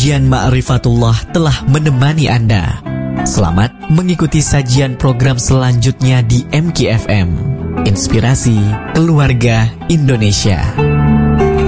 Sajian Ma'rifatullah telah menemani Anda. Selamat mengikuti sajian program selanjutnya di MKFM, Inspirasi Keluarga Indonesia.